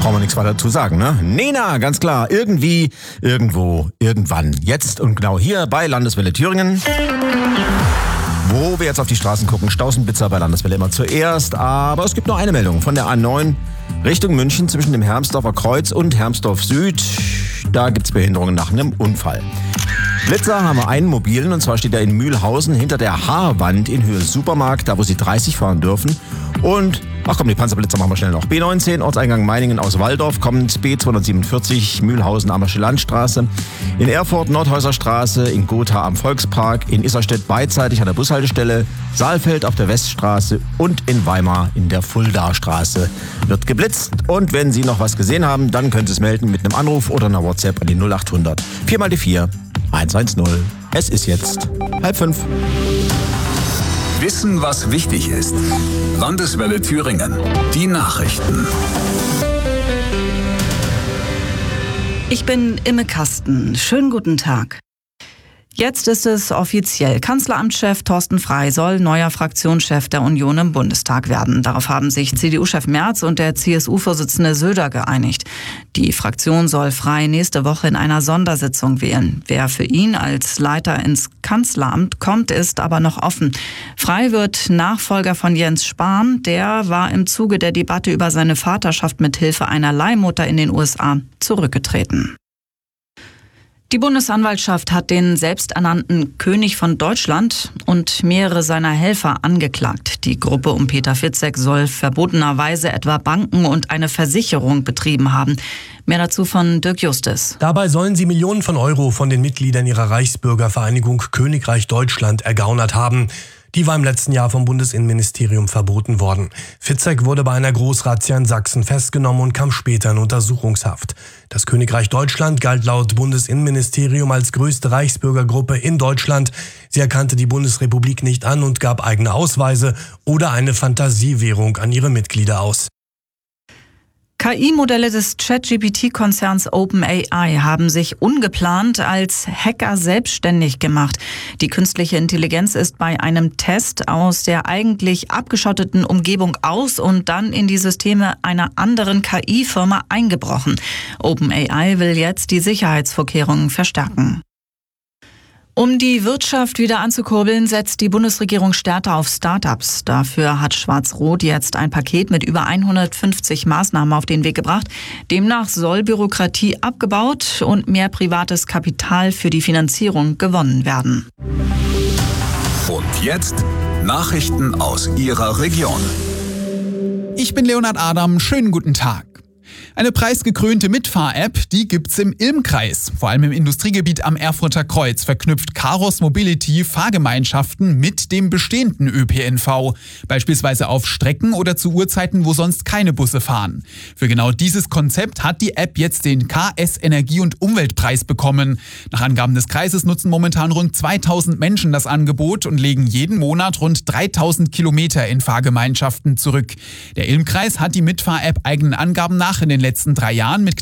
Brauchen wir nichts weiter dazu sagen, ne? Nena, ganz klar. Irgendwie, irgendwo, irgendwann. Jetzt und genau hier bei Landeswelle Thüringen. Wo wir jetzt auf die Straßen gucken, Stausenpizza bei Landeswelle immer zuerst. Aber es gibt noch eine Meldung von der A9 Richtung München zwischen dem Hermsdorfer Kreuz und Hermsdorf Süd. Da gibt's Behinderungen nach einem Unfall. Blitzer haben wir einen mobilen, und zwar steht er in Mühlhausen hinter der Haarwand in Höhe Supermarkt, da wo sie 30 fahren dürfen. Und, die Panzerblitzer machen wir schnell noch. B19, Ortseingang Meiningen aus Walldorf, kommt B247, Mühlhausen, Ammersche Landstraße. In Erfurt, Nordhäuserstraße, in Gotha am Volkspark, in Isserstedt beidseitig an der Bushaltestelle, Saalfeld auf der Weststraße und in Weimar in der Fuldastraße wird geblitzt. Und wenn Sie noch was gesehen haben, dann können Sie es melden mit einem Anruf oder einer WhatsApp an die 0800 4 mal die 4 110. Es ist jetzt 4:30. Wissen, was wichtig ist. Landeswelle Thüringen. Die Nachrichten. Ich bin Imme Kasten. Schönen guten Tag. Jetzt ist es offiziell. Kanzleramtschef Thorsten Frey soll neuer Fraktionschef der Union im Bundestag werden. Darauf haben sich CDU-Chef Merz und der CSU-Vorsitzende Söder geeinigt. Die Fraktion soll Frey nächste Woche in einer Sondersitzung wählen. Wer für ihn als Leiter ins Kanzleramt kommt, ist aber noch offen. Frey wird Nachfolger von Jens Spahn. Der war im Zuge der Debatte über seine Vaterschaft mit Hilfe einer Leihmutter in den USA zurückgetreten. Die Bundesanwaltschaft hat den selbsternannten König von Deutschland und mehrere seiner Helfer angeklagt. Die Gruppe um Peter Fitzek soll verbotenerweise etwa Banken und eine Versicherung betrieben haben. Mehr dazu von Dirk Justus. Dabei sollen sie Millionen von Euro von den Mitgliedern ihrer Reichsbürgervereinigung Königreich Deutschland ergaunert haben. Die war im letzten Jahr vom Bundesinnenministerium verboten worden. Fitzek wurde bei einer Großrazzia in Sachsen festgenommen und kam später in Untersuchungshaft. Das Königreich Deutschland galt laut Bundesinnenministerium als größte Reichsbürgergruppe in Deutschland. Sie erkannte die Bundesrepublik nicht an und gab eigene Ausweise oder eine Fantasiewährung an ihre Mitglieder aus. KI-Modelle des ChatGPT-Konzerns OpenAI haben sich ungeplant als Hacker selbstständig gemacht. Die künstliche Intelligenz ist bei einem Test aus der eigentlich abgeschotteten Umgebung aus und dann in die Systeme einer anderen KI-Firma eingebrochen. OpenAI will jetzt die Sicherheitsvorkehrungen verstärken. Um die Wirtschaft wieder anzukurbeln, setzt die Bundesregierung stärker auf Start-ups. Dafür hat Schwarz-Rot jetzt ein Paket mit über 150 Maßnahmen auf den Weg gebracht. Demnach soll Bürokratie abgebaut und mehr privates Kapital für die Finanzierung gewonnen werden. Und jetzt Nachrichten aus Ihrer Region. Ich bin Leonhard Adam, schönen guten Tag. Eine preisgekrönte Mitfahr-App, die gibt's im Ilm-Kreis. Vor allem im Industriegebiet am Erfurter Kreuz verknüpft Caros Mobility Fahrgemeinschaften mit dem bestehenden ÖPNV. Beispielsweise auf Strecken oder zu Uhrzeiten, wo sonst keine Busse fahren. Für genau dieses Konzept hat die App jetzt den KS Energie- und Umweltpreis bekommen. Nach Angaben des Kreises nutzen momentan rund 2000 Menschen das Angebot und legen jeden Monat rund 3000 Kilometer in Fahrgemeinschaften zurück. Der Ilm-Kreis hat die Mitfahr-App eigenen Angaben nach in den letzten 3 Jahren mit